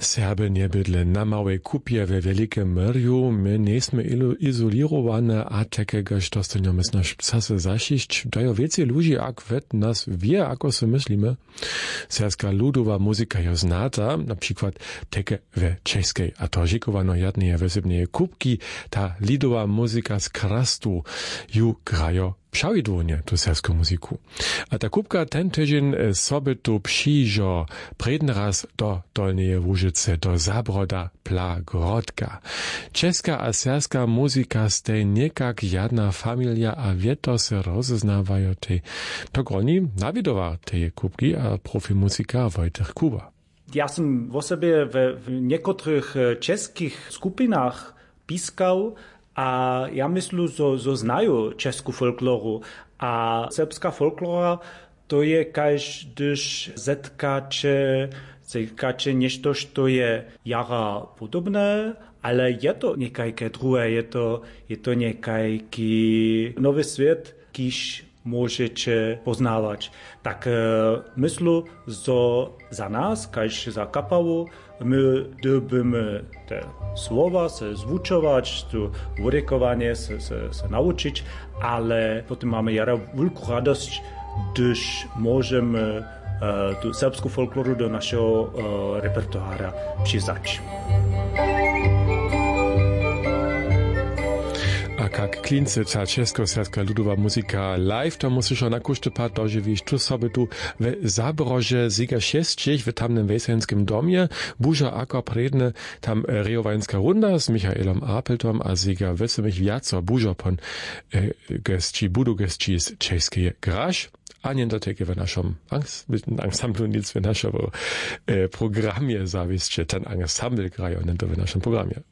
Serby nie bydle na małej kupie we Wielkim Myrju. My nie jesteśmy izolirowane, a takiego, što z tym jest nasz czas zasiść. Dają więcej ludzi, jak wet nas wie, ako se myślimy. Serska ludowa muzyka je znata, na przykład takie we czeskiej, a to żikowano jednej wysybnej kupki, ta lidowa muzyka z krastu ju grają przałidłonie tu serską muzyku. A ta kupka ten tydzień sobie tu przyjdzie przedni raz do Dolnej Łużycy, do Zabroda Plagrodka. Czeska a serska muzyka stej niekak jedna familia, a wieto se rozeznawają tej pogroni nawidowa tej kupki, a profi muzyka Wojtek Kuba. Ja sam o sobie w niektórych czeskich skupinach piskał, a ja myślę, że znają czeską folkloru, a serbska folklora to je gdyż zetkacze nešto, što je jara podobne, ale je to niekajkie drugie, je to niekajki nowy świat, kiż możecie poznawać. Tak myślę, że za nas, kaž za kapało, my dobimy te słowa se zvučować, to urykowanie se nauczyć, ale potem mamy jara wielką radość, gdyż możemy tu serbską folkloru do naszego repertuara przywzać. A jak klince ta czesko-serska ludowa muzyka live, to musisz na kuszty pat dożywić tu sobie tu w Zabroże Ziga 6 w tamnym weselskim domie, buża ako predne tam rejowańska runda z Michaelom Apeltom, a Ziga wesemich wiaco buża pon budu gestci z czeskiej grasz. A nie do tego w naszym ensemblu nic w naszym programie zawiscie ten ensemble grają, nie to w naszym programie.